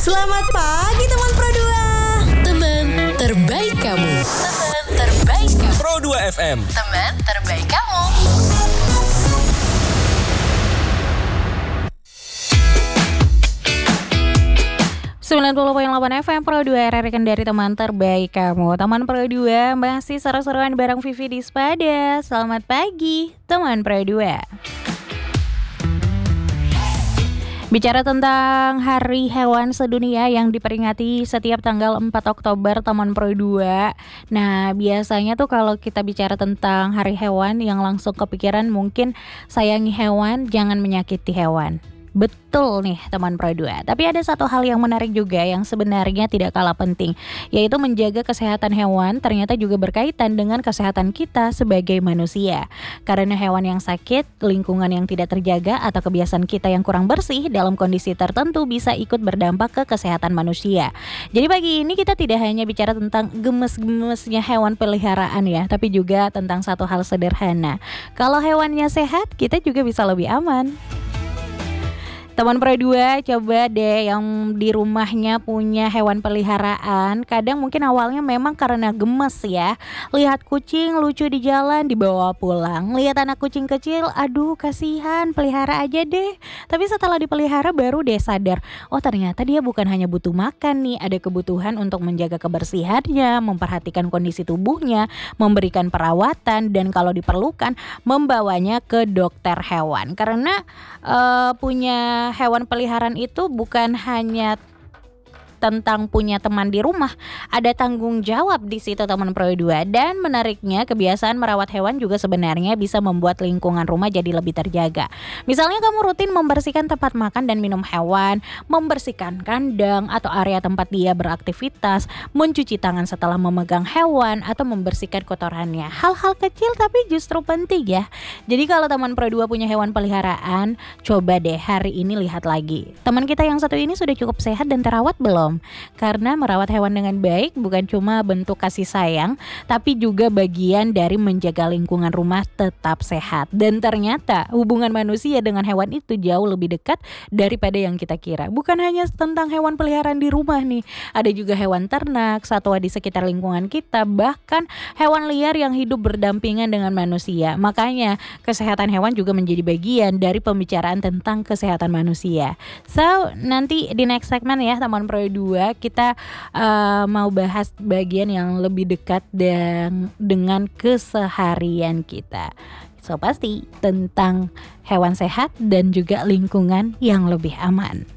Selamat pagi teman Pro 2. Teman terbaik kamu. Teman terbaik kamu. Pro 2 FM. Teman terbaik kamu. Sembilan 90.8 FM Pro 2 RRI Kendari, teman terbaik kamu. Teman Pro 2 masih seru-seruan bareng Vivi Dispada. Selamat pagi teman Pro 2. Bicara tentang Hari Hewan Sedunia yang diperingati setiap tanggal 4 Oktober teman Pro 2. Nah, biasanya tuh kalau kita bicara tentang Hari Hewan yang langsung kepikiran mungkin sayangi hewan, jangan menyakiti hewan. Betul nih teman Pro 2. Tapi ada satu hal yang menarik juga yang sebenarnya tidak kalah penting, yaitu menjaga kesehatan hewan ternyata juga berkaitan dengan kesehatan kita sebagai manusia. Karena hewan yang sakit, lingkungan yang tidak terjaga, atau kebiasaan kita yang kurang bersih dalam kondisi tertentu bisa ikut berdampak ke kesehatan manusia. Jadi pagi ini kita tidak hanya bicara tentang gemes-gemesnya hewan peliharaan ya, tapi juga tentang satu hal sederhana. Kalau hewannya sehat, kita juga bisa lebih aman. Teman Pro 2, coba deh yang di rumahnya punya hewan peliharaan. Kadang mungkin awalnya memang karena gemes ya. Lihat kucing lucu di jalan, dibawa pulang. Lihat anak kucing kecil, aduh kasihan, pelihara aja deh. Tapi setelah dipelihara baru deh sadar, oh ternyata dia bukan hanya butuh makan nih, ada kebutuhan untuk menjaga kebersihannya, memperhatikan kondisi tubuhnya, memberikan perawatan, dan kalau diperlukan membawanya ke dokter hewan. Karena punya hewan peliharaan itu bukan hanya tentang punya teman di rumah, ada tanggung jawab di situ teman Pro 2. Dan menariknya, kebiasaan merawat hewan juga sebenarnya bisa membuat lingkungan rumah jadi lebih terjaga. Misalnya kamu rutin membersihkan tempat makan dan minum hewan, membersihkan kandang atau area tempat dia beraktivitas, mencuci tangan setelah memegang hewan, atau membersihkan kotorannya. Hal-hal kecil tapi justru penting ya. Jadi kalau teman Pro 2 punya hewan peliharaan, coba deh hari ini lihat lagi, teman kita yang satu ini sudah cukup sehat dan terawat belum? Karena merawat hewan dengan baik bukan cuma bentuk kasih sayang, tapi juga bagian dari menjaga lingkungan rumah tetap sehat. Dan ternyata hubungan manusia dengan hewan itu jauh lebih dekat daripada yang kita kira. Bukan hanya tentang hewan peliharaan di rumah nih, ada juga hewan ternak, satwa di sekitar lingkungan kita, bahkan hewan liar yang hidup berdampingan dengan manusia. Makanya kesehatan hewan juga menjadi bagian dari pembicaraan tentang kesehatan manusia. So, nanti di next segment ya teman Pro 2 kita mau bahas bagian yang lebih dekat dengan keseharian kita. So pasti tentang hewan sehat dan juga lingkungan yang lebih aman.